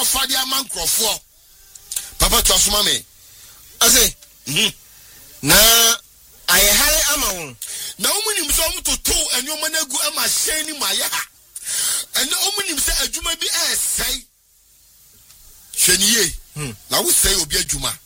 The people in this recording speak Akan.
fa dia man krofo papa to asoma me ase na ayehare ama wo na omunim so omutoto enwoma na gu ama hyen ni maye ha ene omunim se adwuma bi esai hweniye na wo sei obi adwuma